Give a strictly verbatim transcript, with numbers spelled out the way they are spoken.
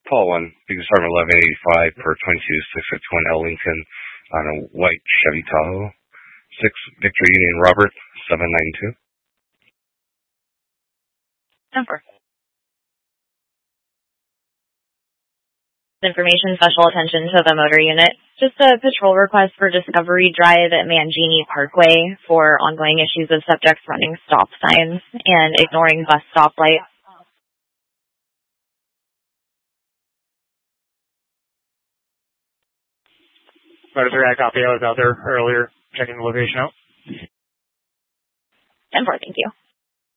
Paul one, Big Department eleven eighty-five per twenty-two six fifty-one L Lincoln on a white Chevy Tahoe. six Victor Union Robert seven nine two. Number. Information, special attention to the motor unit. Just a patrol request for Discovery Drive at Mangini Parkway for ongoing issues of subjects running stop signs and ignoring bus stoplights. Motor three, I copy. I was out there earlier checking the location out. ten four, thank you.